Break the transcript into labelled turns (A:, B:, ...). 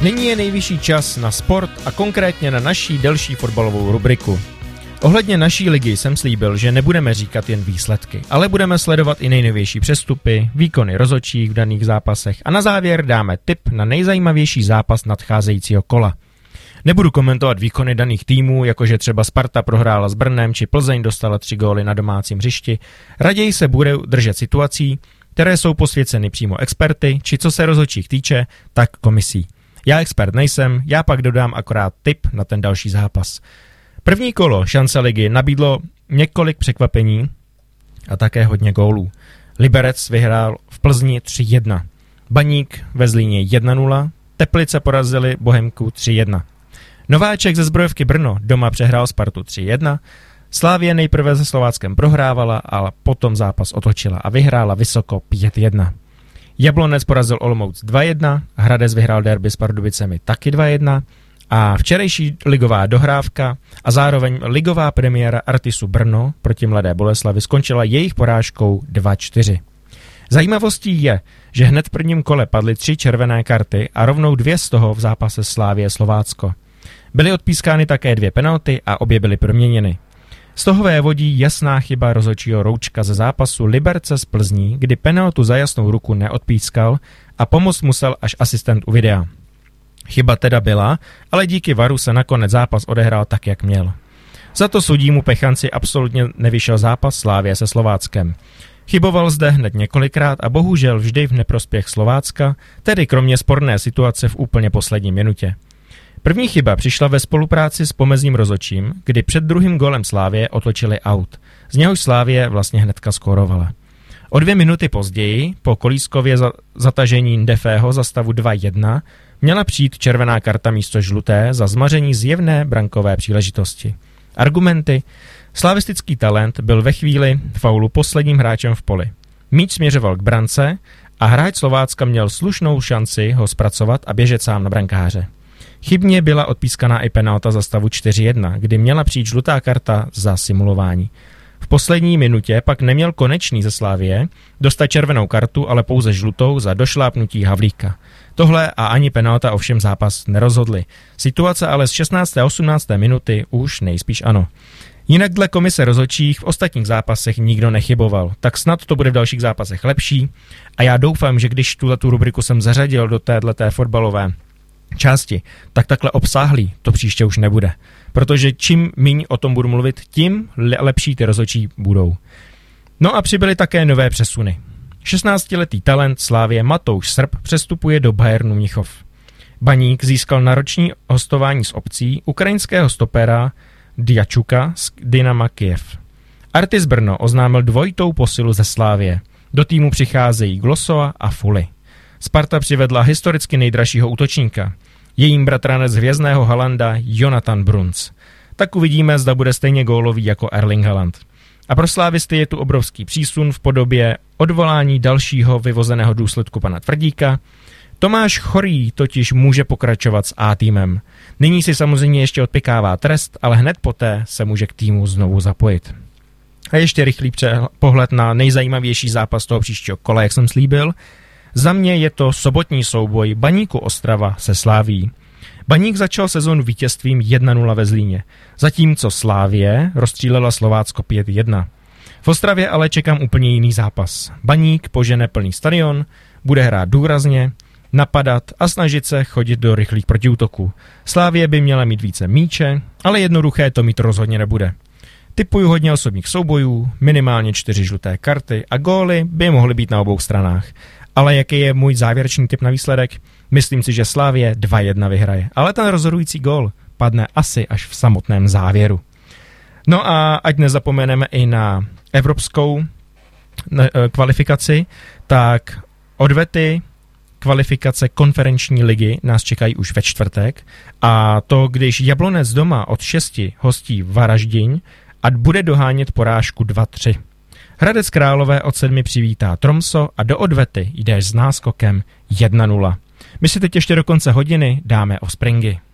A: Nyní je nejvyšší čas na sport a konkrétně na naší delší fotbalovou rubriku. Ohledně naší ligy jsem slíbil, že nebudeme říkat jen výsledky, ale budeme sledovat i nejnovější přestupy, výkony rozhodčích v daných zápasech a na závěr dáme tip na nejzajímavější zápas nadcházejícího kola. Nebudu komentovat výkony daných týmů, jakože třeba Sparta prohrála s Brnem či Plzeň dostala 3 góly na domácím hřišti. Raději se bude držet situací, které jsou posvěceny přímo experty, či co se rozhodčích týče, tak komisí. Já expert nejsem, já pak dodám akorát tip na ten další zápas. První kolo šance ligy nabídlo několik překvapení a také hodně gólů. Liberec vyhrál v Plzni 3-1. Baník ve Zlíně 1-0. Teplice porazili Bohemku 3-1. Nováček ze Zbrojovky Brno doma přehrál Spartu 3-1. Slavie nejprve se Slováckem prohrávala, ale potom zápas otočila a vyhrála vysoko 5-1. Jablonec porazil Olomouc 2-1, Hradec vyhrál derby s Pardubicemi taky 2-1 a včerejší ligová dohrávka a zároveň ligová premiéra Artisu Brno proti Mladé Boleslavi skončila jejich porážkou 2-4. Zajímavostí je, že hned v prvním kole padly 3 červené karty a rovnou 2 z toho v zápase Slavie Slovácko. Byly odpískány také 2 penalty a obě byly proměněny. Z toho vévodí jasná chyba rozhodčího Roučka ze zápasu Liberce z Plzní, kdy penaltu za jasnou ruku neodpískal a pomoct musel až asistent u videa. Chyba teda byla, ale díky VARu se nakonec zápas odehrál tak, jak měl. Za to sudímu Pechanci absolutně nevyšel zápas Slavie se Slováckem. Chyboval zde hned několikrát a bohužel vždy v neprospěch Slovácka, tedy kromě sporné situace v úplně poslední minutě. První chyba přišla ve spolupráci s pomezním rozhodčím, kdy před druhým golem Slavie otočili aut. Z něhož Slavie vlastně hnedka skórovala. O 2 minuty později, po kolískově zatažení Ndefého za stavu 2-1, měla přijít červená karta místo žluté za zmaření zjevné brankové příležitosti. Argumenty: slavistický talent byl ve chvíli faulu posledním hráčem v poli. Míč směřoval k brance a hráč Slovácka měl slušnou šanci ho zpracovat a běžet sám na brankáře. Chybně byla odpískaná i penalta za stavu 4-1, kdy měla přijít žlutá karta za simulování. V poslední minutě pak neměl Konečný ze Slavie dostat červenou kartu, ale pouze žlutou za došlápnutí Havlíka. Tohle a ani penalta ovšem zápas nerozhodly. Situace ale z 16. a 18. minuty už nejspíš ano. Jinak dle komise rozhodčích v ostatních zápasech nikdo nechyboval, tak snad to bude v dalších zápasech lepší a já doufám, že když tu rubriku jsem zařadil do téhleté fotbalové části, tak takhle obsáhlý to příště už nebude. Protože čím míň o tom budu mluvit, tím lepší ty rozhodčí budou. No a přibyly také nové přesuny. 16-letý talent Slavie Matouš Srb přestupuje do Bayernu Mnichov. Baník získal na roční hostování z obcí ukrajinského stopera Djačuka z Dynama Kyjev. Artis Brno oznámil dvojitou posilu ze Slavie. Do týmu přicházejí Glosova a Fully. Sparta přivedla historicky nejdražšího útočníka. Jejím bratranec hvězdného Halanda Jonathan Bruns. Tak uvidíme, zda bude stejně gólový jako Erling Haaland. A pro slávisty je tu obrovský přísun v podobě odvolání dalšího vyvozeného důsledku pana Tvrdíka. Tomáš Chorý totiž může pokračovat s A týmem. Nyní si samozřejmě ještě odpykává trest, ale hned poté se může k týmu znovu zapojit. A ještě rychlý pohled na nejzajímavější zápas toho příštího kola, jak jsem slíbil. Za mě je to sobotní souboj Baníku Ostrava se Slavií. Baník začal sezonu vítězstvím 1-0 ve Zlíně, zatímco Slavie rozstřílela Slovácko 5-1. V Ostravě ale čekám úplně jiný zápas. Baník požene plný stadion, bude hrát důrazně, napadat a snažit se chodit do rychlých protiútoků. Slavie by měla mít více míče, ale jednoduché to mít rozhodně nebude. Tipuju hodně osobních soubojů, minimálně 4 žluté karty a góly by mohly být na obou stranách. Ale jaký je můj závěrečný tip na výsledek? Myslím si, že Slavie 2-1 vyhraje, ale ten rozhodující gól padne asi až v samotném závěru. No a ať nezapomeneme i na evropskou kvalifikaci, tak odvety kvalifikace konferenční ligy nás čekají už ve čtvrtek a to, když Jablonec doma od 6 hostí Varaždiň a bude dohánět porážku 2-3. Hradec Králové od 7 přivítá Tromso a do odvety jdeš s náskokem 1-0. My si teď ještě do konce hodiny dáme o Springy.